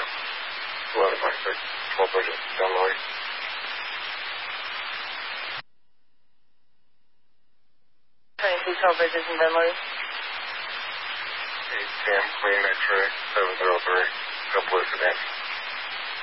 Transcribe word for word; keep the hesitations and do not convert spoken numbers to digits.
eleven twenty-six, twelve Bridges, Dunleary. twenty-two, twelve Bridges in Dunleary. eight Cam, Queen X-ray, seven zero three, go blue sedan.